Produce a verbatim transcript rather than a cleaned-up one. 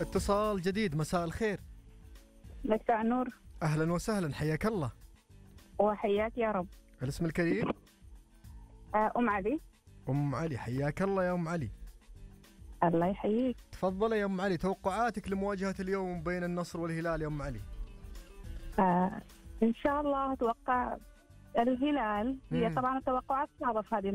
اتصال جديد، مساء الخير. مساء النور. أهلا وسهلا، حياك الله. وحياك يا رب. الاسم الكريم؟ أم علي. أم علي، حياك الله يا أم علي. الله يحييك. تفضل يا أم علي، توقعاتك لمواجهة اليوم بين النصر والهلال يا أم علي؟ آه إن شاء الله أتوقع الهلال. هي مم. طبعا التوقعات صعبة في هذه